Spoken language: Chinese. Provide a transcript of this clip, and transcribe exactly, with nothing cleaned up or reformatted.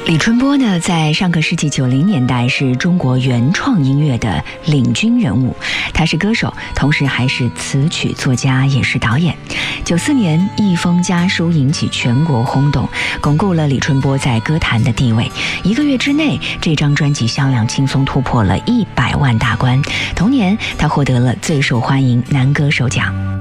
李春波呢，在上个世纪九零年代是中国原创音乐的领军人物，他是歌手，同时还是词曲作家，也是导演。九四年一封家书引起全国轰动，巩固了李春波在歌坛的地位。一个月之内，这张专辑销量轻松突破了一百万大关。同年，他获得了最受欢迎男歌手奖。